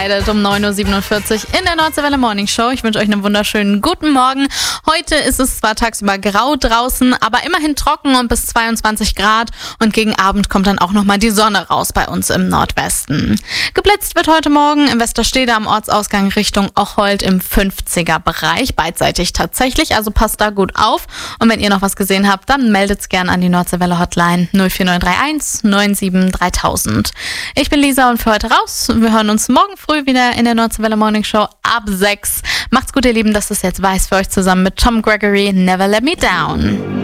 verkleidet um 9.47 Uhr in der Nordseewelle Morning Show. Ich wünsche euch einen wunderschönen guten Morgen. Heute ist es zwar tagsüber grau draußen, aber immerhin trocken und bis 22 Grad. Und gegen Abend kommt dann auch nochmal die Sonne raus bei uns im Nordwesten. Geblitzt wird heute Morgen im Westerstede am Ortsausgang Richtung Ocholt im 50er-Bereich. Beidseitig tatsächlich, also passt da gut auf. Und wenn ihr noch was gesehen habt, dann meldet's gern an die Nordseewelle Hotline 04931 97 3000. Ich bin Lisa und für heute raus. Wir hören uns morgen früh wieder in der Nordseewelle Morning Show ab 6. Macht's gut, ihr Lieben, dass es jetzt weiß für euch zusammen mit Tom Gregory, Never Let Me Down.